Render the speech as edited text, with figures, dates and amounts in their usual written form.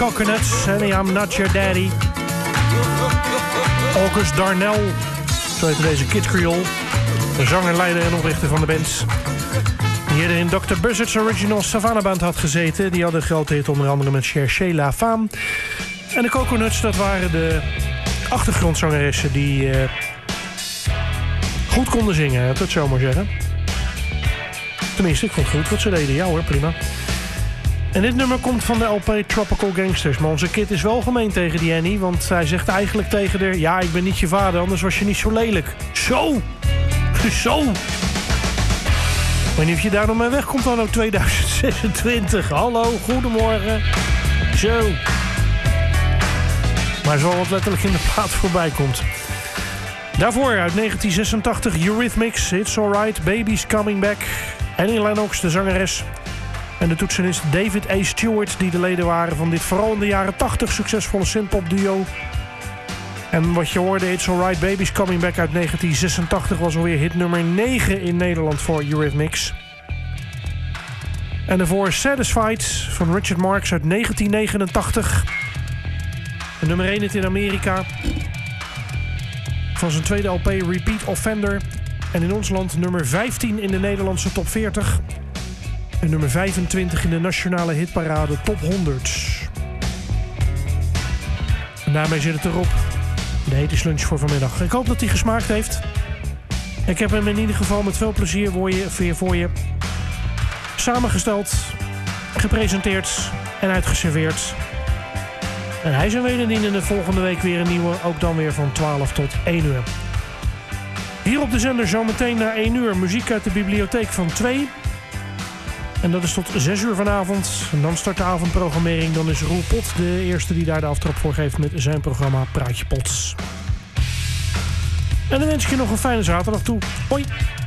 Coconuts, en I'm Not Your Daddy. August Darnell, zo heette deze Kid Creole. De zanger, leider en oprichter van de band. Die eerder in Dr. Buzzard's Original Savannah Band had gezeten. Die hadden een grote hit onder andere met Cherchez la Femme. En de Coconuts, dat waren de achtergrondzangeressen die goed konden zingen, laat ik het zo maar zeggen. Tenminste, ik vond het goed wat ze deden. Ja hoor, prima. En dit nummer komt van de LP Tropical Gangsters. Maar onze Kid is wel gemeen tegen die Annie. Want hij zegt eigenlijk tegen haar... Ja, ik ben niet je vader, anders was je niet zo lelijk. Zo! Zo! Ik weet niet of je daar nog mee wegkomt dan ook 2026. Hallo, goedemorgen. Zo. Maar zo wat letterlijk in de plaat voorbij komt. Daarvoor uit 1986 Eurythmics, It's Alright, Baby's Coming Back. Annie Lennox, de zangeres. En de toetsenist David A. Stewart, die de leden waren van dit vooral in de jaren 80 succesvolle synthpop duo. En wat je hoorde, It's Alright, Baby's Coming Back uit 1986... was alweer hit nummer 9 in Nederland voor Eurythmics. En daarvoor Satisfied van Richard Marx uit 1989. En nummer 1 hit in Amerika. Van zijn tweede LP Repeat Offender. En in ons land nummer 15 in de Nederlandse top 40. En nummer 25 in de nationale hitparade top 100. En daarmee zit het erop. De Hete Lunch voor vanmiddag. Ik hoop dat hij gesmaakt heeft. Ik heb hem in ieder geval met veel plezier voor je samengesteld, gepresenteerd en uitgeserveerd. En hij is er wederom in de volgende week weer een nieuwe. Ook dan weer van 12 tot 1 uur. Hier op de zender zometeen na 1 uur muziek uit de bibliotheek van 2. En dat is tot 6 uur vanavond. En dan start de avondprogrammering. Dan is Roel Pot de eerste die daar de aftrap voor geeft met zijn programma Praatje Pots. En dan wens ik je nog een fijne zaterdag toe. Hoi!